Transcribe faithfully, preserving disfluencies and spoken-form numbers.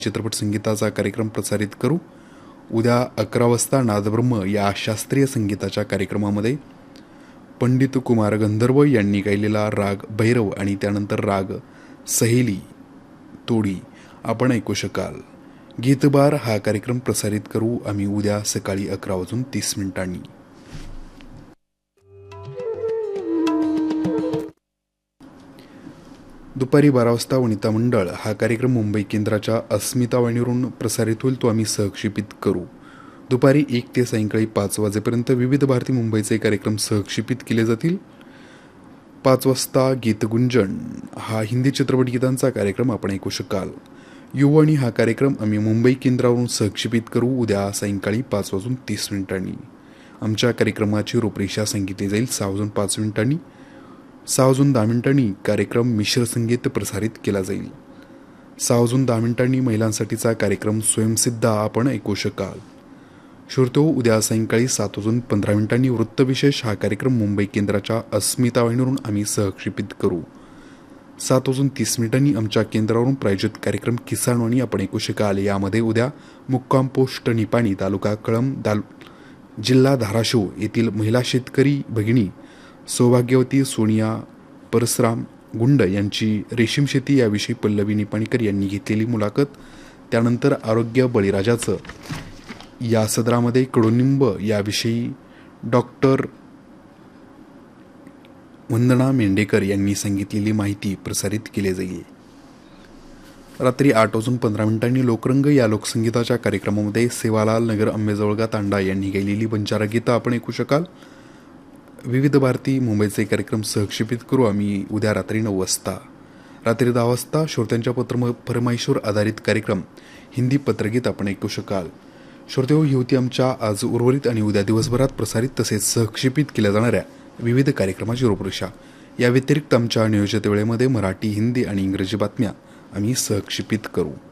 चित्रपट संगीताचा कार्यक्रम प्रसारित करू। उद्या अकरा वाजता नादब्रह्म या शास्त्रीय संगीताच्या कार्यक्रमामध्ये पंडित कुमार गंधर्व यांनी गायलेला राग भैरव आणि त्यानंतर राग सहेली तोडी आपण ऐकू शकाल। गीतबार हा कार्यक्रम प्रसारित करू आम्ही उद्या सकाळी अकरा वाजून तीस मिनिटांनी। दुपारी बारा वाजता वनिता मंडळ हा कार्यक्रम मुंबई केंद्राच्या अस्मिता वाहिनीवरून प्रसारित होईल, तो आम्ही सहक्षेपित करू। दुपारी एक ते सायंकाळी पाच वाजेपर्यंत विविध भारती मुंबईचे कार्यक्रम सहक्षेपित केले जातील। पाच वाजता गीतगुंजन हा हिंदी चित्रपट गीतांचा कार्यक्रम आपण ऐकू शकाल। युवाणी हा कार्यक्रम आम्ही मुंबई केंद्रावरून सहक्षेपित करू उद्या सायंकाळी पाच वाजून तीस मिनिटांनी। आमच्या कार्यक्रमाची रूपरेषा सांगितली जाईल सहा वाजून पाच मिनिटांनी। सहा वाजून दहा मिनिटांनी कार्यक्रम मिश्र संगीत प्रसारित केला जाईल। सहा वाजून दहा मिनिटांनी महिलांसाठीचा कार्यक्रम स्वयंसिद्धा आपण ऐकू शकाल। श्रोतो, उद्या सायंकाळी सात वाजून पंधरा मिनिटांनी वृत्तविशेष हा कार्यक्रम मुंबई केंद्राच्या अस्मिता वाहिनीवरून आम्ही सहक्षेपित करू। सात वाजून तीस मिनिटांनी आमच्या केंद्रावरून प्रायोजित कार्यक्रम किसानवाणी आपण ऐकू शकाल। यामध्ये उद्या मुक्काम पोस्ट निपाणी, तालुका कळंब, दाल जिल्हा धाराशिव येथील महिला शेतकरी भगिनी सौभाग्यवती सोनिया परसराम गुंड यांची रेशीम शेती याविषयी पल्लवी निपाणीकर यांनी घेतलेली मुलाखत, त्यानंतर आरोग्य बळीराजाचं या सदरामध्ये कडुनिंब याविषयी डॉक्टर वंदना मेंढेकर यांनी सांगितलेली माहिती प्रसारित केली जाईल। रात्री आठ वाजून पंधरा मिनिटांनी लोकरंग या लोकसंगीताच्या कार्यक्रमामध्ये सेवालाल नगर अंबेजवळगा तांडा यांनी गायलेली बंजारा गीतं आपण ऐकू शकाल। विविध भारती मुंबईचे कार्यक्रम सहक्षेपित करू आम्ही उद्या रात्री नऊ वाजता। रात्री दहा वाजता श्रोत्यांच्या पत्र फरमाईशवर आधारित कार्यक्रम हिंदी पत्रगीत आपण ऐकू शकाल। श्रोतेहो, ही होती आमच्या आज उर्वरित आणि उद्या दिवसभरात प्रसारित तसेच सहक्षेपित केल्या जाणाऱ्या विविध कार्यक्रमाची रूपरेषा। या व्यतिरिक्त आमच्या नियोजित वेळेमध्ये मराठी, हिंदी आणि इंग्रजी बातम्या आम्ही सहक्षेपित करू।